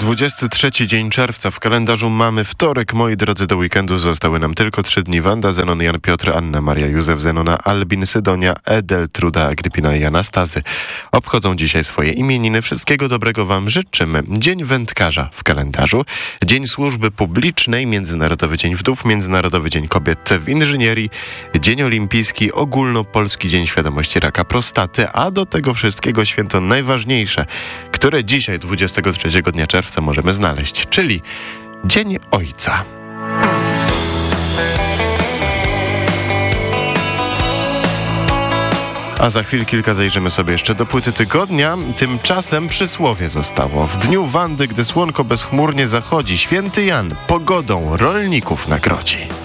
23 dzień czerwca. W kalendarzu mamy wtorek. Moi drodzy, do weekendu zostały nam tylko 3 dni. Wanda, Zenon, Jan, Piotr, Anna, Maria, Józef, Zenona, Albin, Sydonia, Edel, Truda, Agrypina i Anastazy obchodzą dzisiaj swoje imieniny. Wszystkiego dobrego wam życzymy. Dzień wędkarza w kalendarzu, Dzień Służby Publicznej, Międzynarodowy Dzień Wdów, Międzynarodowy Dzień Kobiet w Inżynierii, Dzień Olimpijski, Ogólnopolski Dzień Świadomości Raka Prostaty, a do tego wszystkiego święto najważniejsze, które dzisiaj, 23 dnia czerwca, możemy znaleźć, czyli Dzień Ojca. A za chwil kilka zajrzymy sobie jeszcze do płyty tygodnia. Tymczasem przysłowie zostało. W dniu Wandy, gdy słonko bezchmurnie zachodzi, święty Jan pogodą rolników nagrodzi.